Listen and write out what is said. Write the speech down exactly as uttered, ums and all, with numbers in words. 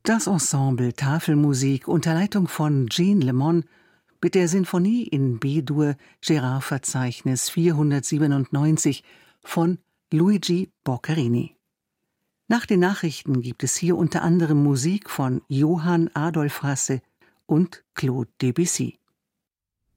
Das Ensemble Tafelmusik unter Leitung von Jean Lemon mit der Sinfonie in B-Dur Gérard-Verzeichnis vierhundertsiebenundneunzig von Luigi Boccherini. Nach den Nachrichten gibt es hier unter anderem Musik von Johann Adolph Hasse und Claude Debussy.